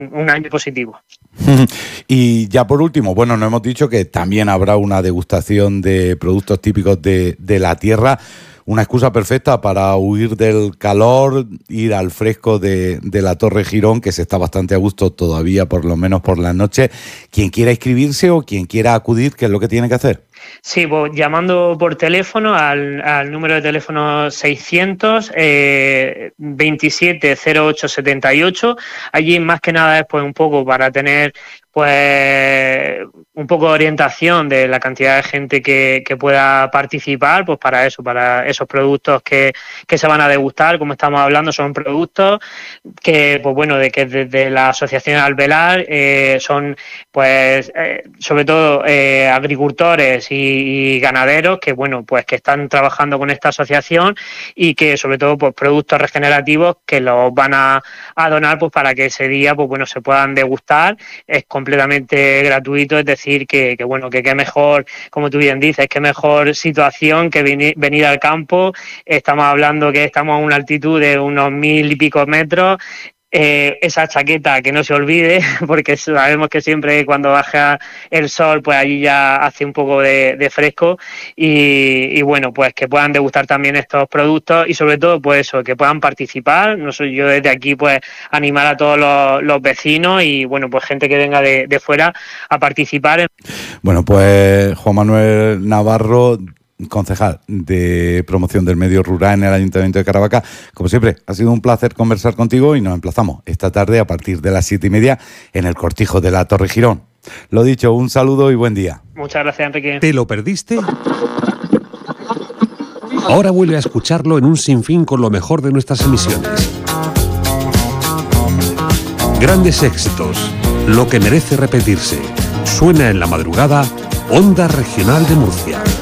un año positivo. Y ya por último, bueno, nos hemos dicho que también habrá una degustación de productos típicos de la tierra. Una excusa perfecta para huir del calor, ir al fresco de la Torre Girón, que se está bastante a gusto todavía, por lo menos por la noche. Quien quiera inscribirse o quien quiera acudir, ¿qué es lo que tiene que hacer? Sí, pues llamando por teléfono al número de teléfono 600 27 08 78. Allí más que nada es pues un poco para tener pues un poco de orientación de la cantidad de gente que pueda participar, pues para eso, para esos productos que se van a degustar. Como estamos hablando, son productos que, pues bueno, de que desde la Asociación Alvear son, pues, sobre todo agricultores y ganaderos que, bueno, pues que están trabajando con esta asociación y que, sobre todo, pues productos regenerativos que los van a donar, pues para que ese día, pues bueno, se puedan degustar. Es completamente gratuito, es decir, que bueno, que qué mejor, como tú bien dices, qué mejor situación que venir al campo. Estamos hablando que estamos a una altitud de unos 1000 y pico metros. Esa chaqueta que no se olvide, porque sabemos que siempre cuando baja el sol, pues allí ya hace un poco de fresco y bueno, pues que puedan degustar también estos productos y sobre todo, pues eso, que puedan participar. No soy yo desde aquí, pues animar a todos los vecinos y bueno, pues gente que venga de fuera a participar. Bueno, pues Juan Manuel Navarro, concejal de promoción del medio rural en el Ayuntamiento de Caravaca. Como siempre, ha sido un placer conversar contigo y nos emplazamos esta tarde a partir de las 7:30 en el Cortijo de la Torre Girón. Lo dicho, un saludo y buen día. Muchas gracias, Enrique. ¿Te lo perdiste? Ahora vuelve a escucharlo en un sinfín con lo mejor de nuestras emisiones. Grandes éxitos, lo que merece repetirse. Suena en la madrugada, Onda Regional de Murcia.